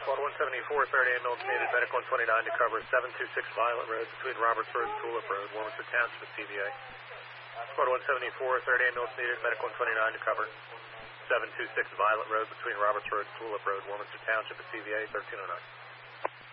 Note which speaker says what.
Speaker 1: Squad 174, 30 ambulance needed, medical 129 to cover 726 Violet Road between Robertsburg and Tulip Road, Warminster Township at CVA. Squad 174, 30 ambulance needed, medical 129 to cover 726 Violet Road between Robertsburg and Tulip Road, Warminster Township at CVA 1309.